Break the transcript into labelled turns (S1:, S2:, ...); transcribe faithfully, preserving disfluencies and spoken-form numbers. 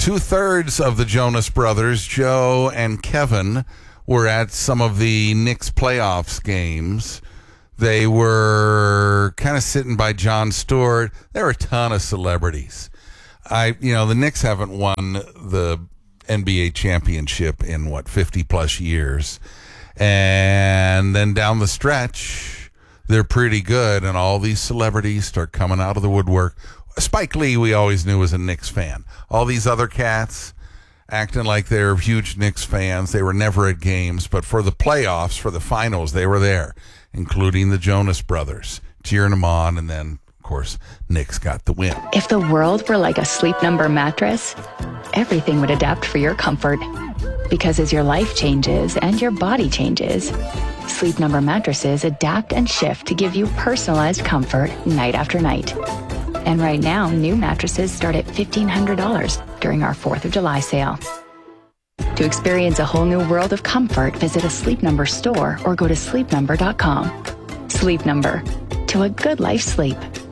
S1: two-thirds of the Jonas Brothers, Joe and Kevin, were at some of the Knicks playoffs games. They were kind of sitting by Jon Stewart. There were a ton of celebrities. I, you know, the Knicks haven't won the N B A championship in, what, fifty-plus years. And then down the stretch, they're pretty good, and all these celebrities start coming out of the woodwork. Spike Lee, we always knew was a Knicks fan. All these other cats acting like they're huge Knicks fans. They were never at games, but for the playoffs, for the finals, they were there, including the Jonas Brothers, cheering them on, and then, of course, Knicks got the win.
S2: If the world were like a Sleep Number mattress, everything would adapt for your comfort. Because as your life changes and your body changes, Sleep Number mattresses adapt and shift to give you personalized comfort night after night. And right now, new mattresses start at fifteen hundred dollars during our fourth of July sale. To experience a whole new world of comfort, visit a Sleep Number store or go to sleep number dot com. Sleep Number. To a good life sleep.